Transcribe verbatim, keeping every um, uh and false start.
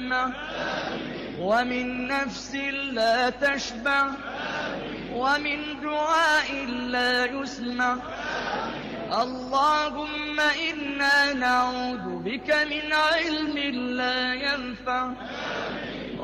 تدمع، ومن نفس لا تشبع، ومن دعاء لا يسمع. اللهم إنا نعوذ بك من علم لا ينفع،